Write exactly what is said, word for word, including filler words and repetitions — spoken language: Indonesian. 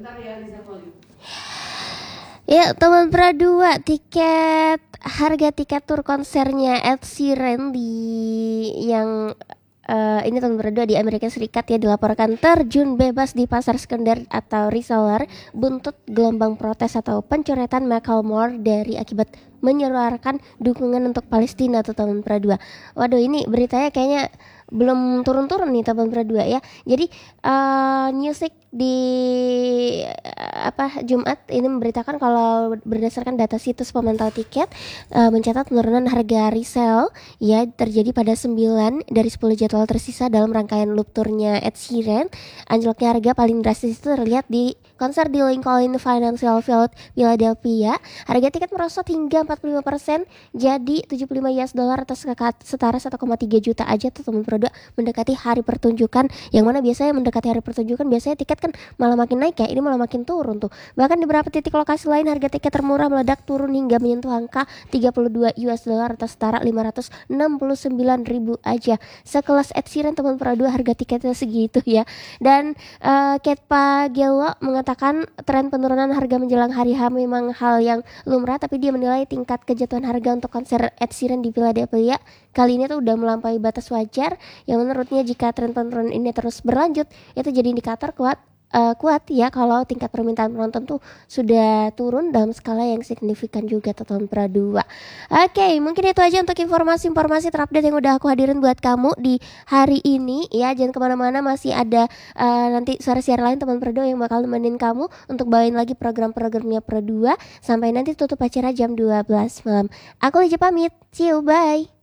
Ya, teman Pra dua, tiket harga tiket tur konsernya Ed Sheeran di yang uh, ini teman Pra dua di Amerika Serikat ya dilaporkan terjun bebas di pasar sekunder atau reseller buntut gelombang protes atau pencoretan Macklemore dari akibat menyeluarkan dukungan untuk Palestina atau teman Pra dua. Waduh, ini beritanya kayaknya belum turun-turun nih teman Pra dua ya. Jadi uh, Newsweek di uh, apa Jumat ini memberitakan kalau berdasarkan data situs pemantau tiket uh, mencatat penurunan harga resale ya terjadi pada sembilan dari sepuluh jadwal tersisa dalam rangkaian loop tournya Ed Sheeran. Anjloknya harga paling drastis itu terlihat di konser di Lincoln Financial Field, Philadelphia. Harga tiket merosot hingga empat puluh lima persen jadi tujuh puluh lima US dollar atau setara satu koma tiga juta aja tuh teman Pro dua mendekati hari pertunjukan, yang mana biasanya mendekati hari pertunjukan biasanya tiket kan malah makin naik ya, ini malah makin turun tuh. Bahkan di beberapa titik lokasi lain harga tiket termurah meledak turun hingga menyentuh angka tiga puluh dua US dollar atau setara lima ratus enam puluh sembilan ribu aja. Sekelas Ed Sheeran teman Pro dua harga tiketnya segitu ya. Dan uh, Kate Pagello mengatakan tren penurunan harga menjelang hari H memang hal yang lumrah, tapi dia menilai tingkat kejatuhan harga untuk konser Ed Sheeran di Philadelphia kali ini tuh udah melampaui batas wajar, yang menurutnya jika tren penurunan ini terus berlanjut itu jadi indikator kuat uh, kuat ya kalau tingkat permintaan penonton tuh sudah turun dalam skala yang signifikan juga tuh tahun Pra dua. Oke, okay, mungkin itu aja untuk informasi-informasi terupdate yang udah aku hadirin buat kamu di hari ini ya. Jangan kemana-mana, masih ada uh, nanti siar-siar lain teman Pra dua yang bakal nemenin kamu untuk bawain lagi program-programnya Pra dua sampai nanti tutup acara jam dua belas malam. Aku aja pamit, see you, bye.